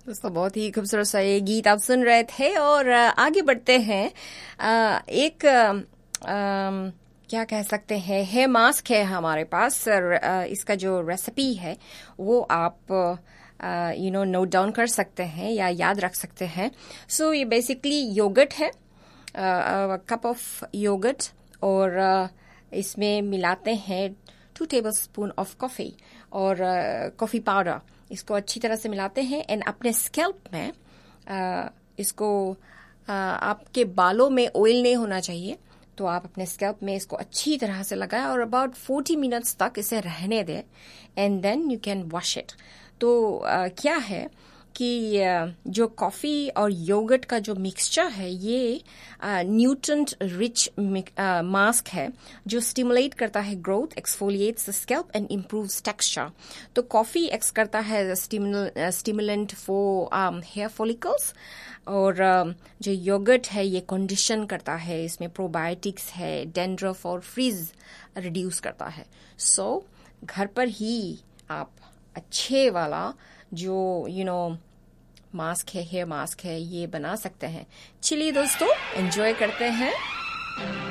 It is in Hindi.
दोस्तों बहुत ही खूबसूरत सा ये गीत आप सुन रहे थे और आगे बढ़ते हैं। एक क्या कह सकते हैं, हेयर मास्क है हमारे पास और इसका जो रेसिपी है वो आप नोट डाउन कर सकते हैं या याद रख सकते हैं। सो ये बेसिकली योगर्ट है, कप ऑफ योगर्ट और इसमें मिलाते हैं 2 टेबलस्पून ऑफ कॉफ़ी और कॉफ़ी पाउडर। इसको अच्छी तरह से मिलाते हैं एंड अपने स्कैल्प में इसको आपके बालों में ऑयल नहीं होना चाहिए, तो आप अपने स्कैल्प में इसको अच्छी तरह से लगाएं और अबाउट 40 मिनट्स तक इसे रहने दें and then you can wash it. तो क्या है कि जो कॉफ़ी और योगर्ट का जो मिक्सचर है ये न्यूट्रिएंट रिच मास्क है जो स्टिमुलेट करता है growth, exfoliates the scalp and improves texture. तो कॉफ़ी एक्ट करता है स्टिमुलेंट फॉर हेयर फॉलिकल्स और जो योगर्ट है ये कंडीशन करता है, इसमें प्रोबायोटिक्स है, डैंड्रफ और फ्रीज रिड्यूस करता है। सो घर पर ही आप अच्छे वाला जो मास्क है, हेयर मास्क है, ये बना सकते हैं। चलिए दोस्तों एंजॉय करते हैं।